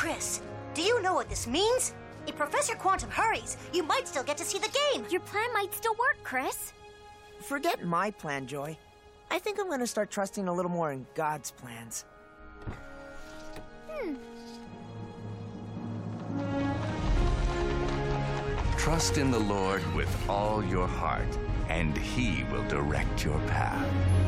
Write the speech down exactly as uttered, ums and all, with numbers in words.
Chris, do you know what this means? If Professor Quantum hurries, you might still get to see the game. Your plan might still work, Chris. Forget my plan, Joy. I think I'm gonna start trusting a little more in God's plans. Hmm. Trust in the Lord with all your heart, and He will direct your path.